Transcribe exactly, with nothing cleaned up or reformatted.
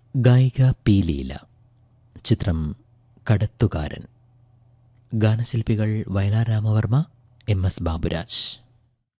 ഗായിക പി ലീല. ചിത്രം കടത്തുകാരൻ. ഗാനശില്പികൾ Vayalar Ramavarma, M S Baburaj.